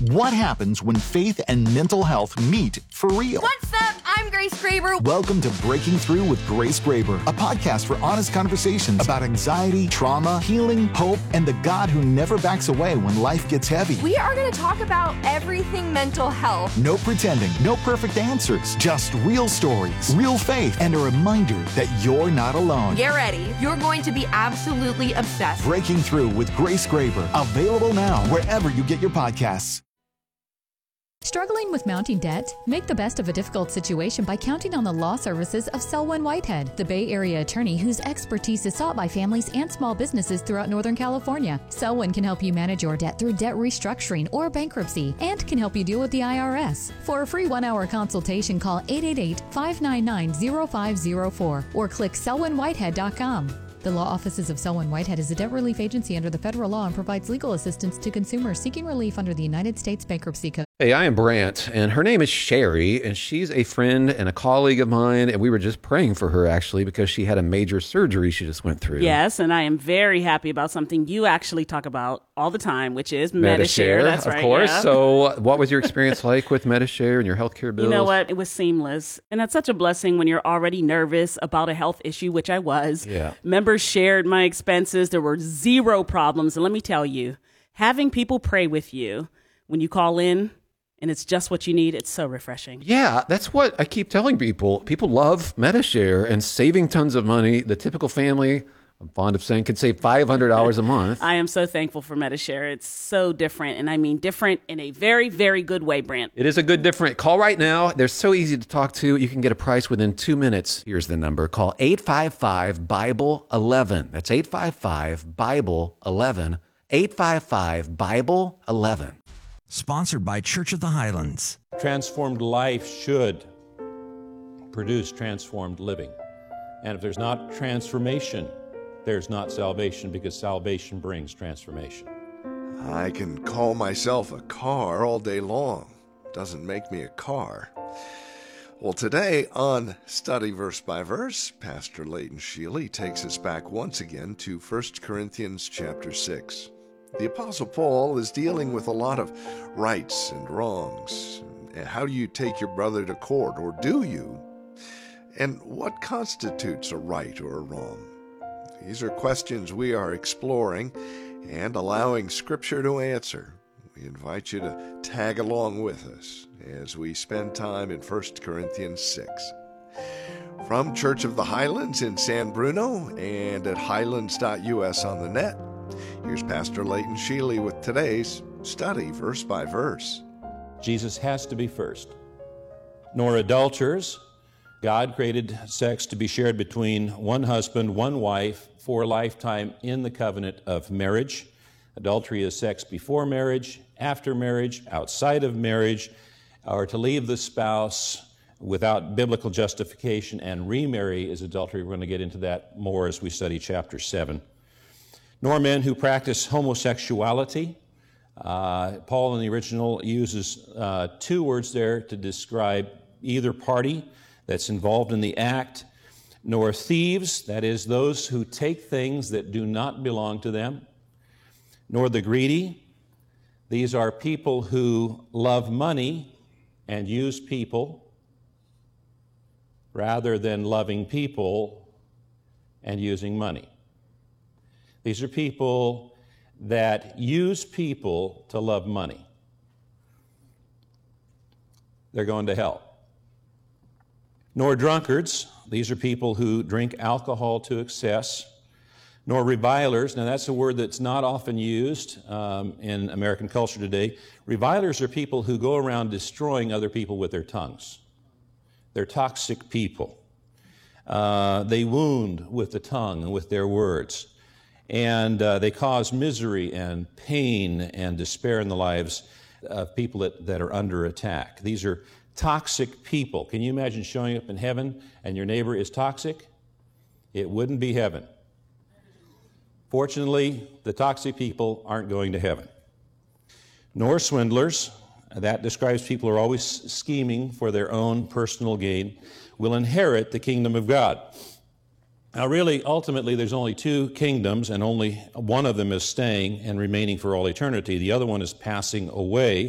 What happens when faith and mental health meet for real? What's up? I'm Grace Graber. Welcome to Breaking Through with Grace Graber, a podcast for honest conversations about anxiety, trauma, healing, hope, and the God who never backs away when life gets heavy. We are going to talk about everything mental health. No pretending, no perfect answers, just real stories, real faith, and a reminder that you're not alone. Get ready. You're going to be absolutely obsessed. Breaking Through with Grace Graber, available now wherever you get your podcasts. Struggling with mounting debt? Make the best of a difficult situation by counting on the law services of Selwyn Whitehead, the Bay Area attorney whose expertise is sought by families and small businesses throughout Northern California. Selwyn can help you manage your debt through debt restructuring or bankruptcy and can help you deal with the IRS. For a free 1-hour consultation, call 888-599-0504 or click selwynwhitehead.com. The law offices of Selwyn Whitehead is a debt relief agency under the federal law and provides legal assistance to consumers seeking relief under the United States Bankruptcy Code. Hey, I am Brant, and her name is Sherry, and she's a friend and a colleague of mine, and we were just praying for her, actually, because she had a major surgery she just went through. Yes, and I am very happy about something you actually talk about all the time, which is Medi-Share. That's right, of course. Yeah. So what was your experience like with Medi-Share and your healthcare bills? You know what? It was seamless, and that's such a blessing when you're already nervous about a health issue, which I was. Yeah. Members shared my expenses. There were zero problems, and let me tell you, having people pray with you when you call in, and it's just what you need, it's so refreshing. Yeah, that's what I keep telling people. People love Medi-Share and saving tons of money. The typical family, I'm fond of saying, could save $500 a month. I am so thankful for Medi-Share. It's so different, and I mean different in a very, very good way, Brant. It is a good different. Call right now. They're so easy to talk to. You can get a price within 2 minutes. Here's the number. Call 855-BIBLE-11. That's 855-BIBLE-11. 855-BIBLE-11. Sponsored by Church of the Highlands. Transformed life should produce transformed living. And if there's not transformation, there's not salvation, because salvation brings transformation. I can call myself a car all day long. Doesn't make me a car. Well, today on Study Verse by Verse, Pastor Leighton Sheely takes us back once again to 1 Corinthians chapter 6. The Apostle Paul is dealing with a lot of rights and wrongs. How do you take your brother to court, or do you? And what constitutes a right or a wrong? These are questions we are exploring and allowing Scripture to answer. We invite you to tag along with us as we spend time in 1 Corinthians 6. From Church of the Highlands in San Bruno and at highlands.us on the net, here's Pastor Leighton Sheely with today's Study Verse by Verse. Jesus has to be first. Nor adulterers. God created sex to be shared between one husband, one wife, for a lifetime in the covenant of marriage. Adultery is sex before marriage, after marriage, outside of marriage, or to leave the spouse without biblical justification and remarry is adultery. We're going to get into that more as we study chapter 7. Nor men who practice homosexuality. Paul in the original uses 2 words there to describe either party that's involved in the act. Nor thieves, that is, those who take things that do not belong to them. Nor the greedy. These are people who love money and use people rather than loving people and using money. These are people that use people to love money. They're going to hell. Nor drunkards. These are people who drink alcohol to excess. Nor revilers. Now, that's a word that's not often used in American culture today. Revilers are people who go around destroying other people with their tongues. They're toxic people. They wound with the tongue and with their words. And they cause misery and pain and despair in the lives of people that are under attack. These are toxic people. Can you imagine showing up in heaven and your neighbor is toxic? It wouldn't be heaven. Fortunately, the toxic people aren't going to heaven. Nor swindlers. That describes people who are always scheming for their own personal gain, will inherit the kingdom of God. Now, really, ultimately, there's only 2 kingdoms, and only one of them is staying and remaining for all eternity. The other one is passing away.